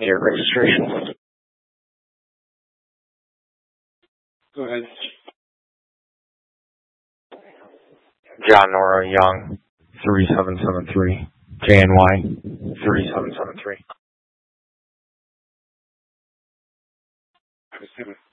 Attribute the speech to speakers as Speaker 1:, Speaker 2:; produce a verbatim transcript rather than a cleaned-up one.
Speaker 1: Your registration. Go ahead. John Nora Young, three seven seven three. J N Y, three seven seven three.